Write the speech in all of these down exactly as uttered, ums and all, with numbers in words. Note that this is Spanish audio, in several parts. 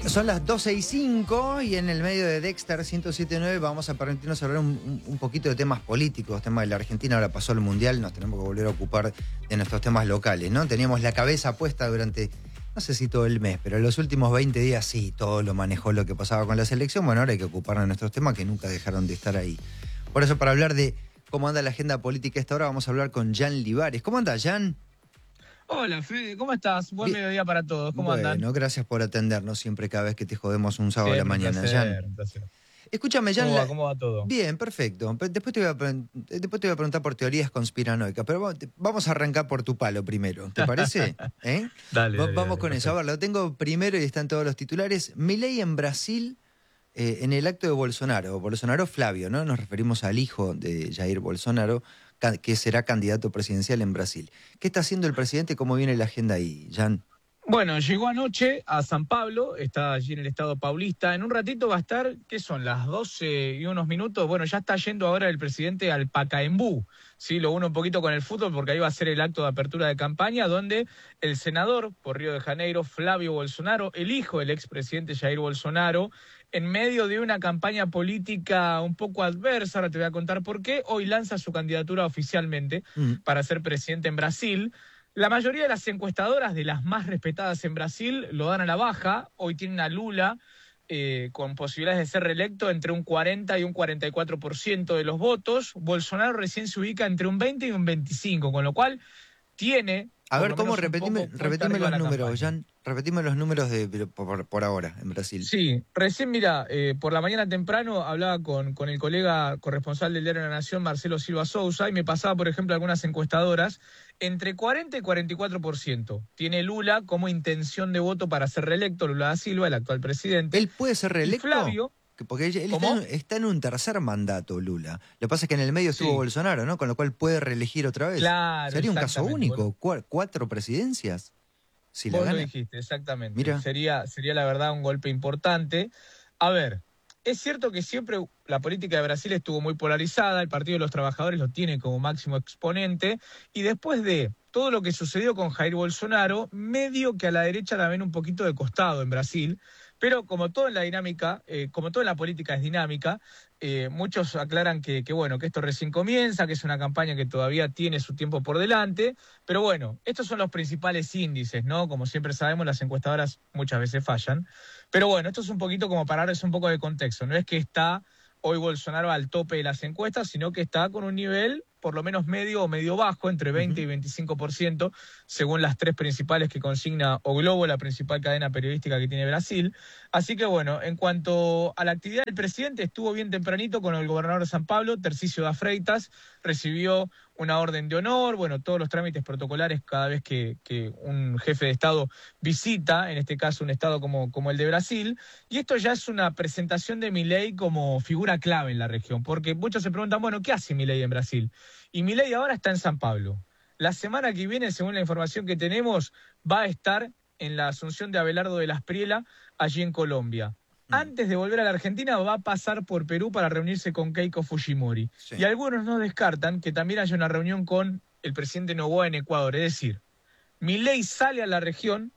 Son las doce y cinco y en el medio de Dexter ciento siete punto nueve vamos a permitirnos hablar un, un, un poquito de temas políticos, temas de la Argentina. Ahora pasó el Mundial, nos tenemos que volver a ocupar de nuestros temas locales, ¿no? Teníamos la cabeza puesta durante, no sé si todo el mes, pero los últimos veinte días sí, todo lo manejó lo que pasaba con la selección. Bueno, ahora hay que ocuparnos de nuestros temas que nunca dejaron de estar ahí. Por eso, para hablar de cómo anda la agenda política a esta hora, vamos a hablar con Jan Livares. ¿Cómo anda, Jan? Hola, Fede, ¿cómo estás? Buen Bien. mediodía para todos, ¿cómo bueno, andan? Bueno, gracias por atendernos siempre cada vez que te jodemos un sábado Bien, a la mañana, un placer, Jan. un placer. Escúchame, Jan. ¿Cómo va, la... ¿Cómo va todo? Bien, perfecto. Después te, voy a pre... Después te voy a preguntar por teorías conspiranoicas, pero vamos a arrancar por tu palo primero, ¿te parece? ¿Eh? dale, Va- dale, Vamos dale, con perfecto. eso. A ver, lo tengo primero y están todos los titulares. Milei en Brasil, eh, en el acto de Bolsonaro. Bolsonaro Flavio, ¿no? Nos referimos al hijo de Jair Bolsonaro, que será candidato presidencial en Brasil. ¿Qué está haciendo el presidente? ¿Cómo viene la agenda ahí, Jan? Bueno, llegó anoche a San Pablo, está allí en el estado paulista. En un ratito va a estar, ¿qué son? Las doce y unos minutos. Bueno, ya está yendo ahora el presidente al Pacaembu. Sí, lo uno un poquito con el fútbol porque ahí va a ser el acto de apertura de campaña donde el senador por Río de Janeiro, Flavio Bolsonaro, el hijo del expresidente Jair Bolsonaro, en medio de una campaña política un poco adversa, ahora te voy a contar por qué, hoy lanza su candidatura oficialmente mm. para ser presidente en Brasil. La mayoría de las encuestadoras, de las más respetadas en Brasil, lo dan a la baja. Hoy tienen a Lula eh, con posibilidades de ser reelecto entre un cuarenta y un cuarenta y cuatro por ciento de los votos. Bolsonaro recién se ubica entre un veinte y un veinticinco, con lo cual tiene... A ver, ¿cómo? Repetime, repetime los números, Jan. Repetime los números de, de por, por ahora en Brasil. Sí, recién, mira, eh, por la mañana temprano hablaba con, con el colega corresponsal del Diario de la Nación, Marcelo Silva Sousa, y me pasaba, por ejemplo, algunas encuestadoras, entre cuarenta y cuarenta y cuatro por ciento. Tiene Lula como intención de voto para ser reelecto, Lula da Silva, el actual presidente. ¿Él puede ser reelecto? Y Flavio... Porque él está en, está en un tercer mandato, Lula. Lo que pasa es que en el medio estuvo sí. Bolsonaro, ¿no? Con lo cual puede reelegir otra vez. Claro, sería un caso único. Bueno. ¿Cuatro presidencias? Si Vos la lo gana. dijiste, exactamente. Mira. Sería, sería la verdad un golpe importante. A ver, es cierto que siempre la política de Brasil estuvo muy polarizada, el Partido de los Trabajadores lo tiene como máximo exponente, y después de todo lo que sucedió con Jair Bolsonaro, medio que a la derecha la ven un poquito de costado en Brasil. Pero como todo en la dinámica, eh, como todo en la política es dinámica, eh, muchos aclaran que, que bueno, que esto recién comienza, que es una campaña que todavía tiene su tiempo por delante. Pero bueno, estos son los principales índices, ¿no? Como siempre sabemos, las encuestadoras muchas veces fallan. Pero bueno, esto es un poquito como para darles un poco de contexto. No es que está hoy Bolsonaro al tope de las encuestas, sino que está con un nivel por lo menos medio o medio bajo, entre veinte uh-huh. y veinticinco por ciento, según las tres principales que consigna O Globo, la principal cadena periodística que tiene Brasil. Así que bueno, en cuanto a la actividad del presidente, estuvo bien tempranito con el gobernador de San Pablo, Tarcísio da Freitas, recibió una orden de honor, bueno, todos los trámites protocolares cada vez que, que un jefe de Estado visita, en este caso un Estado como, como el de Brasil, y esto ya es una presentación de Milei como figura clave en la región, porque muchos se preguntan, bueno, ¿qué hace Milei en Brasil? Y Milei ahora está en San Pablo. La semana que viene, según la información que tenemos, va a estar en la Asunción de Abelardo de las Priela, allí en Colombia. Antes de volver a la Argentina va a pasar por Perú para reunirse con Keiko Fujimori. Sí. Y algunos no descartan que también haya una reunión con el presidente Noboa en Ecuador. Es decir, Milei sale a la región,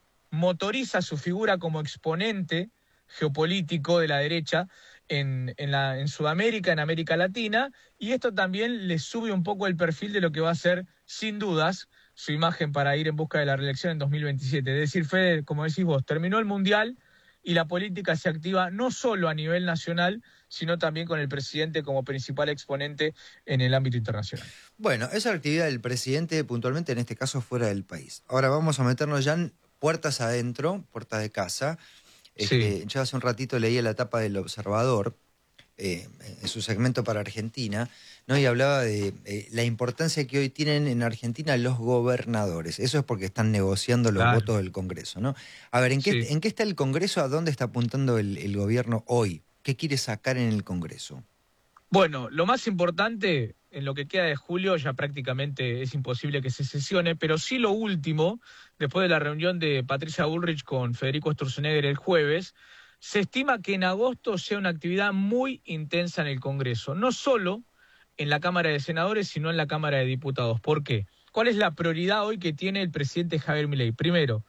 motoriza su figura como exponente geopolítico de la derecha en, en, la, en Sudamérica, en América Latina, y esto también le sube un poco el perfil de lo que va a ser, sin dudas, su imagen para ir en busca de la reelección en dos mil veintisiete. Es decir, Fede, como decís vos, terminó el Mundial y la política se activa no solo a nivel nacional, sino también con el presidente como principal exponente en el ámbito internacional. Bueno, esa es la actividad del presidente puntualmente, en este caso fuera del país. Ahora vamos a meternos ya en puertas adentro, puertas de casa. Este, sí. Yo hace un ratito leía la tapa del Observador, eh, en su segmento para Argentina, ¿no? Y hablaba de eh, la importancia que hoy tienen en Argentina los gobernadores. Eso es porque están negociando los claro. votos del Congreso, ¿no? A ver, ¿en qué, sí. ¿en qué está el Congreso? ¿A dónde está apuntando el, el gobierno hoy? ¿Qué quiere sacar en el Congreso? Bueno, lo más importante, en lo que queda de julio ya prácticamente es imposible que se sesione, pero sí lo último, después de la reunión de Patricia Bullrich con Federico Sturzenegger el jueves, se estima que en agosto sea una actividad muy intensa en el Congreso, no solo en la Cámara de Senadores, sino en la Cámara de Diputados. ¿Por qué? ¿Cuál es la prioridad hoy que tiene el presidente Javier Milei? Primero,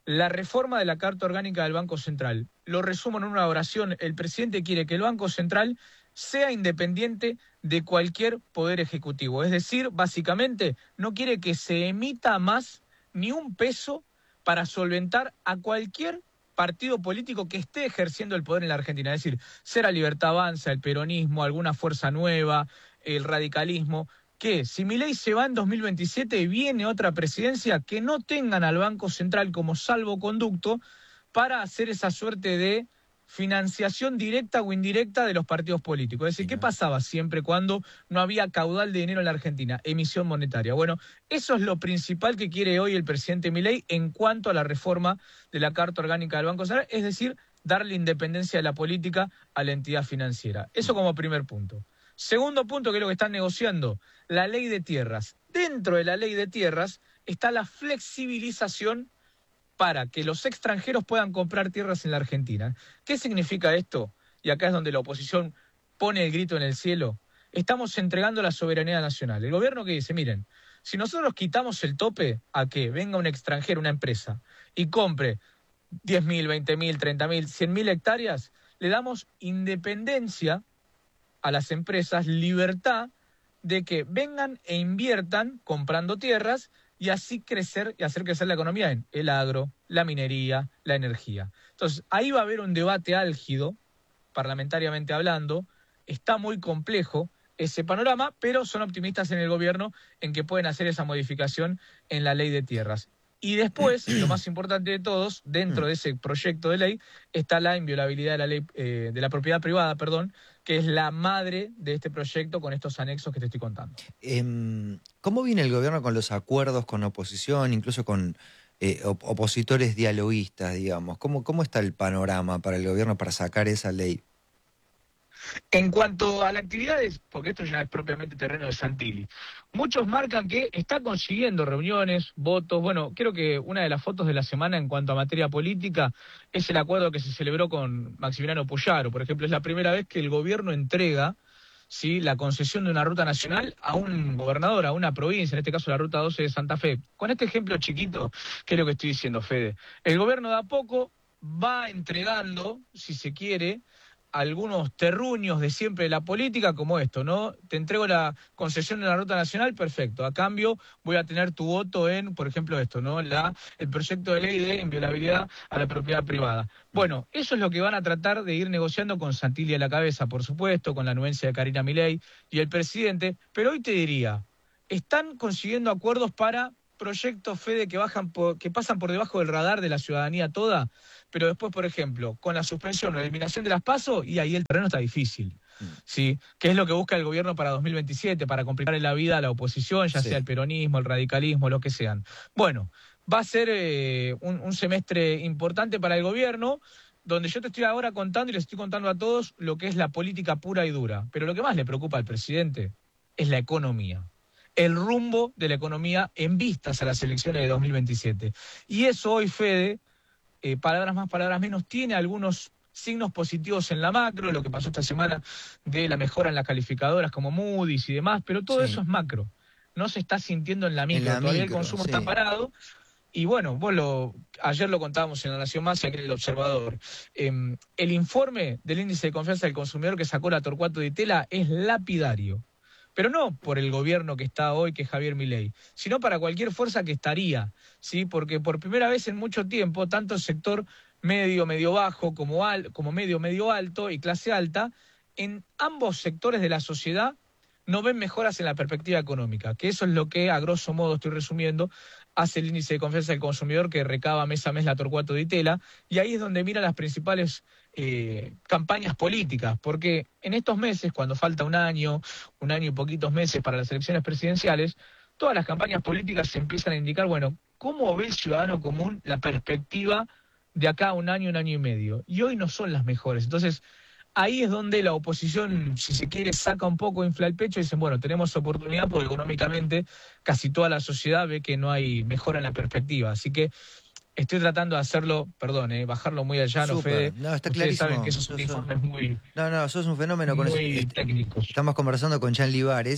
la reforma de la Carta Orgánica del Banco Central. Lo resumo en una oración. El presidente quiere que el Banco Central sea independiente de cualquier poder ejecutivo. Es decir, básicamente, no quiere que se emita más ni un peso para solventar a cualquier partido político que esté ejerciendo el poder en la Argentina. Es decir, será Libertad Avanza, el peronismo, alguna fuerza nueva, el radicalismo, que si Milei se va en dos mil veintisiete y viene otra presidencia, que no tengan al Banco Central como salvoconducto para hacer esa suerte de financiación directa o indirecta de los partidos políticos. Es decir, ¿qué pasaba siempre cuando no había caudal de dinero en la Argentina? Emisión monetaria. Bueno, eso es lo principal que quiere hoy el presidente Milei en cuanto a la reforma de la Carta Orgánica del Banco Central, es decir, darle independencia de la política a la entidad financiera. Eso como primer punto. Segundo punto, que es lo que están negociando, la ley de tierras. Dentro de la ley de tierras está la flexibilización para que los extranjeros puedan comprar tierras en la Argentina. ¿Qué significa esto? Y acá es donde la oposición pone el grito en el cielo. Estamos entregando la soberanía nacional. El gobierno que dice, miren, si nosotros quitamos el tope a que venga un extranjero, una empresa, y compre diez mil, veinte mil, treinta mil, cien mil hectáreas, le damos independencia a las empresas, libertad de que vengan e inviertan comprando tierras y así crecer y hacer crecer la economía en el agro, la minería, la energía. Entonces, ahí va a haber un debate álgido, parlamentariamente hablando. Está muy complejo ese panorama, pero son optimistas en el gobierno en que pueden hacer esa modificación en la ley de tierras. Y después, lo más importante de todos, dentro de ese proyecto de ley, está la inviolabilidad de la ley eh, de la propiedad privada, perdón, que es la madre de este proyecto con estos anexos que te estoy contando. Eh, ¿Cómo viene el gobierno con los acuerdos con oposición, incluso con eh, op opositores dialoguistas, digamos? ¿Cómo, ¿Cómo está el panorama para el gobierno para sacar esa ley? En cuanto a las actividades, porque esto ya es propiamente terreno de Santilli, muchos marcan que está consiguiendo reuniones, votos. Bueno, creo que una de las fotos de la semana en cuanto a materia política es el acuerdo que se celebró con Maximiliano Puyaro. Por ejemplo, es la primera vez que el gobierno entrega, ¿sí?, la concesión de una ruta nacional a un gobernador, a una provincia, en este caso la ruta doce de Santa Fe. Con este ejemplo chiquito, ¿qué es lo que estoy diciendo, Fede? El gobierno de a poco va entregando, si se quiere, algunos terruños de siempre de la política, como esto, ¿no? Te entrego la concesión de la ruta nacional, perfecto. A cambio voy a tener tu voto en, por ejemplo, esto, ¿no? La, el proyecto de ley de inviolabilidad a la propiedad privada. Bueno, eso es lo que van a tratar de ir negociando con Santilli a la cabeza, por supuesto, con la anuencia de Karina Milei y el presidente. Pero hoy te diría, están consiguiendo acuerdos para proyectos, Fede, que bajan por, que pasan por debajo del radar de la ciudadanía toda, pero después, por ejemplo, con la suspensión o la eliminación de las PASO, y ahí el terreno está difícil, ¿sí? ¿Qué es lo que busca el gobierno para dos mil veintisiete? Para complicar la vida a la oposición, ya sí. sea el peronismo, el radicalismo, lo que sean. Bueno, va a ser eh, un, un semestre importante para el gobierno, donde yo te estoy ahora contando y les estoy contando a todos lo que es la política pura y dura. Pero lo que más le preocupa al presidente es la economía. El rumbo de la economía en vistas a las elecciones de dos mil veintisiete. Y eso hoy, Fede, eh, palabras más, palabras menos, tiene algunos signos positivos en la macro, lo que pasó esta semana de la mejora en las calificadoras como Moody's y demás, pero todo sí. eso es macro. No se está sintiendo en la micro, en la todavía micro, el consumo sí. está parado. Y bueno, vos lo, ayer lo contábamos en La Nación Más y aquí en El Observador. Eh, el informe del índice de confianza del consumidor que sacó la Torcuato Di Tella es lapidario. Pero no por el gobierno que está hoy, que es Javier Milei, sino para cualquier fuerza que estaría, ¿sí? Porque por primera vez en mucho tiempo, tanto el sector medio, medio bajo, como, al, como medio, medio alto y clase alta, en ambos sectores de la sociedad no ven mejoras en la perspectiva económica, que eso es lo que, a grosso modo, estoy resumiendo, hace el índice de confianza del consumidor que recaba mes a mes la Torcuato Di Tella, y ahí es donde miran las principales eh, campañas políticas, porque en estos meses, cuando falta un año, un año y poquitos meses para las elecciones presidenciales, todas las campañas políticas se empiezan a indicar, bueno, ¿cómo ve el ciudadano común la perspectiva de acá a un año, un año y medio? Y hoy no son las mejores. Entonces, ahí es donde la oposición, si se quiere, saca un poco, infla el pecho y dicen, bueno, tenemos oportunidad porque económicamente casi toda la sociedad ve que no hay mejora en la perspectiva. Así que estoy tratando de hacerlo, perdón, eh, bajarlo muy allá, no, Fede. No, está Ustedes clarísimo. saben que esos son informes muy No, no, sos un fenómeno muy con eso. técnicos. Estamos conversando con Jan Libares,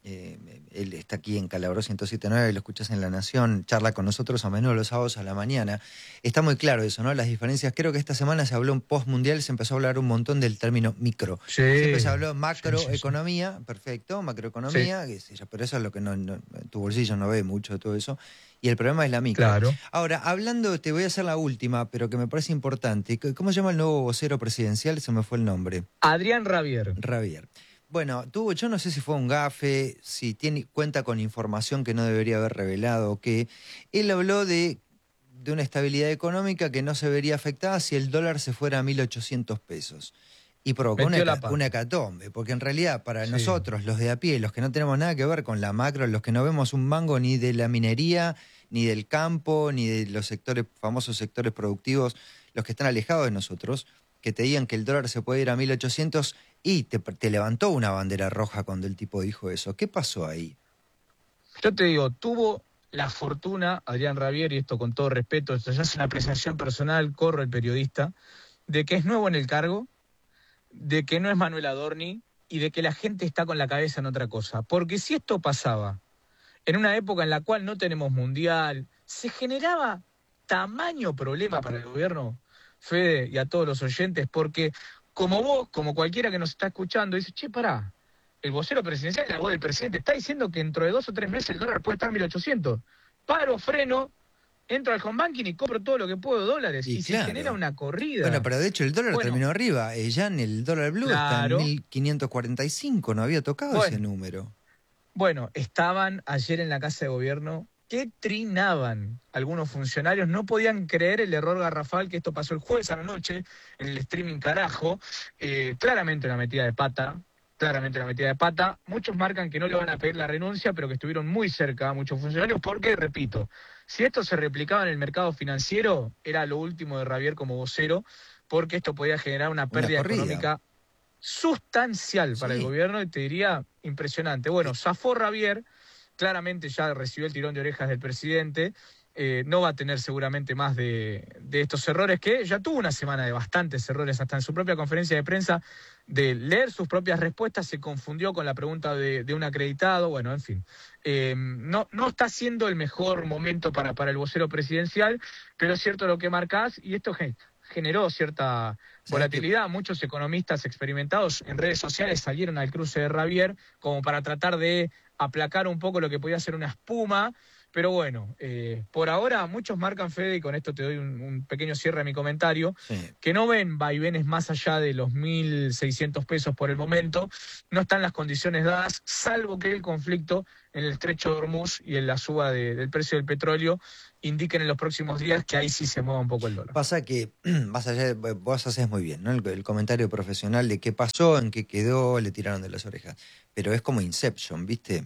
Eh, él está aquí en Calabró ciento siete punto nueve, lo escuchás en La Nación, charla con nosotros a menudo los sábados a la mañana. Está muy claro eso, ¿no? Las diferencias. Creo que esta semana se habló en post-mundial, se empezó a hablar un montón del término micro. Sí, Siempre se habló macroeconomía, sí, sí, sí. perfecto, macroeconomía, Sí. qué sé yo, pero eso es lo que no, no, tu bolsillo no ve mucho de todo eso. Y el problema es la micro. Claro. Ahora, hablando, te voy a hacer la última, pero que me parece importante. ¿Cómo se llama el nuevo vocero presidencial? Se me fue el nombre. Adrián Rabier. Rabier. Bueno, tuvo, yo no sé si fue un gafe, si tiene, cuenta con información que no debería haber revelado o qué. Él habló de, de una estabilidad económica que no se vería afectada si el dólar se fuera a mil ochocientos pesos. Y provocó una, una hecatombe, porque en realidad para sí. nosotros, los de a pie, los que no tenemos nada que ver con la macro, los que no vemos un mango ni de la minería, ni del campo, ni de los sectores, famosos sectores productivos, los que están alejados de nosotros, que te digan que el dólar se puede ir a mil ochocientos y te, te levantó una bandera roja cuando el tipo dijo eso. ¿Qué pasó ahí? Yo te digo, tuvo la fortuna, Adrián Rabier, y esto con todo respeto, esto ya es una apreciación personal, corro el periodista, de que es nuevo en el cargo, de que no es Manuel Adorni y de que la gente está con la cabeza en otra cosa. Porque si esto pasaba en una época en la cual no tenemos mundial, se generaba tamaño problema para el gobierno, Fede, y a todos los oyentes, porque como vos, como cualquiera que nos está escuchando, dice, che, pará, el vocero presidencial, la voz del presidente, está diciendo que dentro de dos o tres meses el dólar puede estar en mil ochocientos. Paro, freno, entro al home banking y compro todo lo que puedo de dólares. Y, y claro, se genera una corrida. Bueno, pero de hecho el dólar bueno, terminó arriba. Eh, ya en el dólar blue claro, está en mil quinientos cuarenta y cinco, no había tocado bueno, ese número. Bueno, estaban ayer en la Casa de Gobierno que trinaban algunos funcionarios, no podían creer el error garrafal que esto pasó el jueves a la noche en el streaming carajo, eh, claramente una metida de pata, claramente una metida de pata. Muchos marcan que no le van a pedir la renuncia, pero que estuvieron muy cerca muchos funcionarios, porque, repito, si esto se replicaba en el mercado financiero, era lo último de Rabier como vocero, porque esto podía generar una pérdida una económica sustancial para sí. el gobierno, y te diría impresionante. Bueno, zafó Rabier, claramente ya recibió el tirón de orejas del presidente, eh, no va a tener seguramente más de, de estos errores, que ya tuvo una semana de bastantes errores, hasta en su propia conferencia de prensa, de leer sus propias respuestas, se confundió con la pregunta de, de un acreditado, bueno, en fin. Eh, no, no está siendo el mejor momento para, para el vocero presidencial, pero es cierto lo que marcás, y esto generó cierta volatilidad. Muchos economistas experimentados en redes sociales salieron al cruce de Rabier como para tratar de aplacar un poco lo que podía ser una espuma, pero bueno, eh, por ahora muchos marcan, Fede, y con esto te doy un, un pequeño cierre a mi comentario, sí. que no ven vaivenes más allá de los mil seiscientos pesos por el momento, no están las condiciones dadas, salvo que el conflicto en el estrecho de Hormuz y en la suba de, del precio del petróleo indiquen en los próximos días que ahí sí se mueva un poco el dólar. Pasa que, más allá de, vos haces muy bien, ¿no? El, el comentario profesional de qué pasó, en qué quedó, le tiraron de las orejas, pero es como Inception, ¿viste?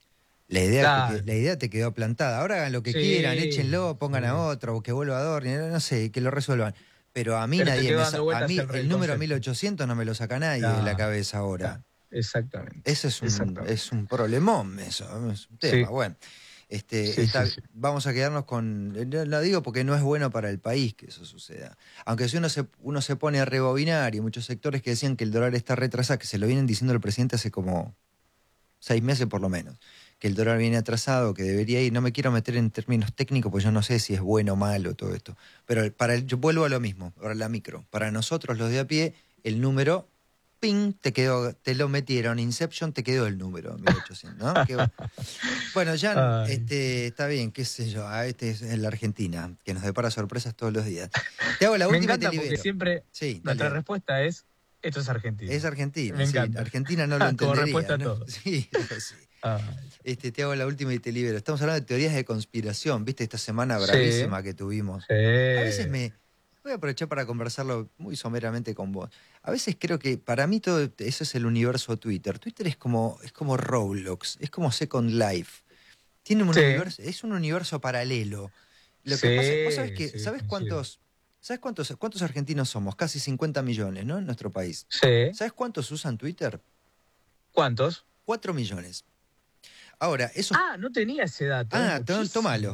La idea, claro. te, la idea te quedó plantada. Ahora hagan lo que sí, quieran, échenlo, pongan sí. a otro, o que vuelva a Adorni, no sé, que lo resuelvan. Pero a mí pero nadie me a mí el, el número mil ochocientos no me lo saca nadie claro. de la cabeza ahora. Claro. Exactamente. Ese es un, Exactamente. es un problemón, eso, es un tema. Sí. Bueno, este, sí, está, sí, sí. vamos a quedarnos con. Lo digo porque no es bueno para el país que eso suceda. Aunque si uno se, uno se pone a rebobinar, y muchos sectores que decían que el dólar está retrasado, que se lo vienen diciendo el presidente hace como seis meses por lo menos, que el dólar viene atrasado, que debería ir. No me quiero meter en términos técnicos, porque yo no sé si es bueno o malo todo esto. Pero para el, yo vuelvo a lo mismo, para la micro. Para nosotros, los de a pie, el número, ping, te quedó, te lo metieron. Inception, te quedó el número, mil ochocientos, ¿no? Que, bueno, ya este, está bien, qué sé yo, este es la Argentina, que nos depara sorpresas todos los días. Te hago la me última encanta y te libero. Porque siempre sí, nuestra respuesta es, esto es Argentina. Es Argentina, me sí. encanta. Argentina no lo entendería. Como respuesta ¿no? a todo. Sí, sí. Ah. Este, te hago la última y te libero. Estamos hablando de teorías de conspiración, ¿viste? Esta semana bravísima sí. que tuvimos. Sí. A veces me... Voy a aprovechar para conversarlo muy someramente con vos. A veces creo que para mí todo eso es el universo Twitter. Twitter es como, es como Roblox, es como Second Life. Tiene un sí. universo, es un universo paralelo. Lo que sí, pasa, vos sabés que, sí, ¿sabés cuántos, sí. ¿sabés cuántos, cuántos argentinos somos? Casi cincuenta millones, ¿no? En nuestro país. Sí. ¿Sabés cuántos usan Twitter? ¿Cuántos? cuatro millones. Ahora, eso. Ah, no tenía ese dato. Ah, tómalo.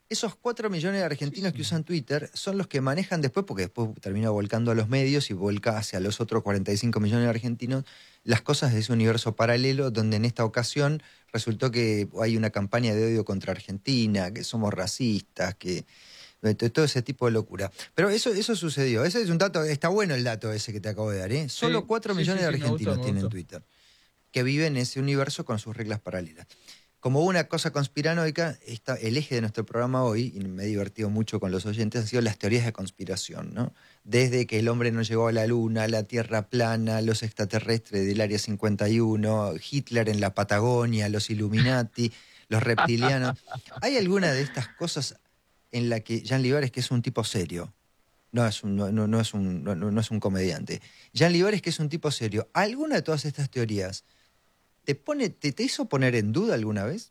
Esos cuatro millones de argentinos sí, sí. que usan Twitter son los que manejan después, porque después termina volcando a los medios y volca hacia los otros cuarenta y cinco millones de argentinos las cosas de ese universo paralelo, donde en esta ocasión resultó que hay una campaña de odio contra Argentina, que somos racistas, que todo ese tipo de locura. Pero eso, eso sucedió. Ese es un dato, está bueno el dato ese que te acabo de dar, ¿eh? Solo cuatro sí, millones sí, sí, de argentinos gustó, tienen Twitter, que viven en ese universo con sus reglas paralelas. Como una cosa conspiranoica, está el eje de nuestro programa hoy, y me he divertido mucho con los oyentes, han sido las teorías de conspiración, ¿no? Desde que el hombre no llegó a la luna, la tierra plana, los extraterrestres del Área cincuenta y uno, Hitler en la Patagonia, los Illuminati, los reptilianos. ¿Hay alguna de estas cosas en la que Jan Libares, que es un tipo serio, no es un, no, no, no es un, no, no es un comediante, Jan Libares, que es un tipo serio, ¿alguna de todas estas teorías ¿Te, pone, te, ¿Te hizo poner en duda alguna vez?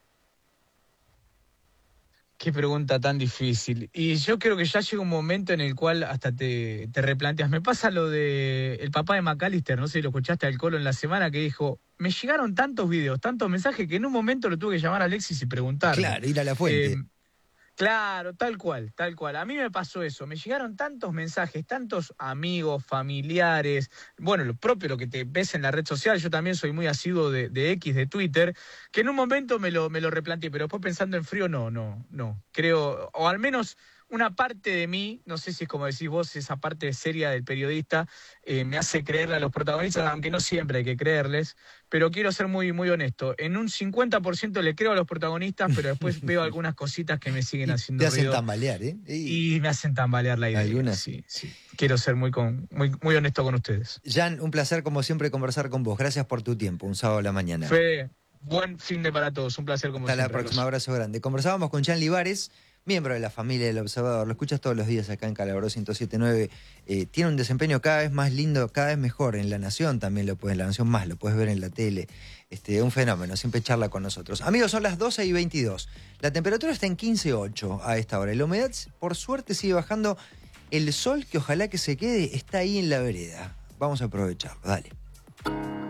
Qué pregunta tan difícil. Y yo creo que ya llega un momento en el cual hasta te, te replanteas. Me pasa lo de el papá de McAllister, no sé si lo escuchaste al Colo en la semana, que dijo, me llegaron tantos videos, tantos mensajes, que en un momento lo tuve que llamar a Alexis y preguntarle. Claro, ir a la fuente. Eh, Claro, tal cual, tal cual. A mí me pasó eso. Me llegaron tantos mensajes, tantos amigos, familiares. Bueno, lo propio, lo que te ves en la red social. Yo también soy muy asiduo de, de X, de Twitter, que en un momento me lo, me lo replanteé, pero después pensando en frío, no, no, no. Creo, o al menos una parte de mí, no sé si es como decís vos, esa parte seria del periodista, eh, me hace creerle a los protagonistas, aunque no siempre hay que creerles, pero quiero ser muy, muy honesto. En un cincuenta por ciento le creo a los protagonistas, pero después veo algunas cositas que me siguen haciendo ruido. Te hacen ruido, tambalear, ¿eh? Y... y me hacen tambalear la idea. Algunas. Sí, sí. Quiero ser muy, con, muy, muy honesto con ustedes. Jan, un placer como siempre conversar con vos. Gracias por tu tiempo, un sábado a la mañana. Fue buen fin de para todos, un placer como Hasta siempre. Hasta la próxima, abrazo grande. Conversábamos con Jan Libares, miembro de la familia del Observador. Lo escuchas todos los días acá en Calabró ciento siete punto nueve. Eh, tiene un desempeño cada vez más lindo, cada vez mejor. En La Nación también lo puedes, en La Nación más, lo puedes ver en la tele. Este, un fenómeno, siempre charla con nosotros. Amigos, son las doce y veintidós. La temperatura está en quince punto ocho a esta hora. Y la humedad, por suerte, sigue bajando. El sol, que ojalá que se quede, está ahí en la vereda. Vamos a aprovecharlo, dale.